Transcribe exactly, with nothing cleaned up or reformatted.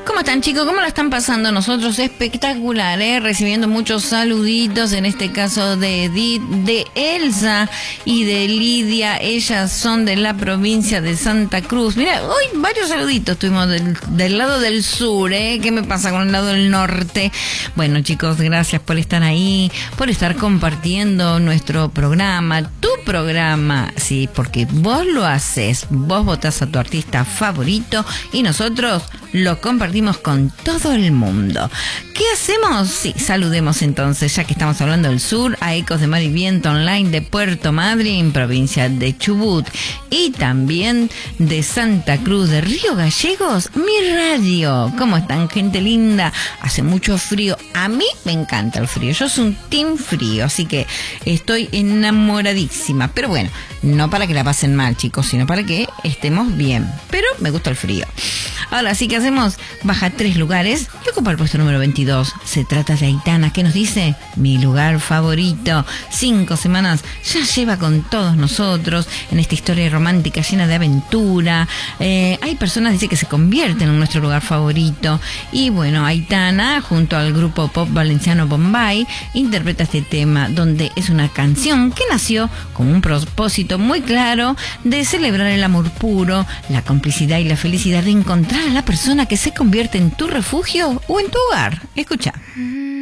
¿Cómo están, chicos? ¿Cómo la están pasando? Nosotros espectacular, ¿eh? Recibiendo muchos saluditos, en este caso de Edith, de Elsa y de Lidia. Ellas son de la provincia de Santa Cruz. Mira, hoy varios saluditos tuvimos del, del lado del sur, ¿eh? ¿Qué me pasa con el lado del norte? Bueno, chicos, gracias por estar ahí, por estar compartiendo nuestro programa, tu programa, sí, porque vos lo haces, vos votás a tu artista favorito y nosotros lo compartimos con todo el mundo. ¿Qué hacemos? Sí, saludemos entonces, ya que estamos hablando del sur, a Ecos de Mar y Viento Online de Puerto Madryn, provincia de Chubut, y también de Santa Cruz de Río Gallegos, mi radio. ¿Cómo están, gente linda? Hace mucho frío. A mí me encanta el frío. Yo soy un team frío, así que estoy enamoradísima. Pero bueno, no para que la pasen mal, chicos, sino para que estemos bien. Pero me gusta el frío. Ahora sí que hacemos, baja tres lugares y ocupa el puesto número veintidós. Se trata de Aitana, que nos dice: mi lugar favorito. Cinco semanas ya lleva con todos nosotros en esta historia romántica llena de aventura. Eh, hay personas, dice, que se convierten en nuestro lugar favorito. Y bueno, Aitana, junto al grupo pop valenciano Bombay, interpreta este tema, donde es una canción que nació con un propósito muy claro de celebrar el amor puro, la complicidad y la felicidad de encontrar a la persona que se convierte en tu refugio o en tu hogar. Escucha.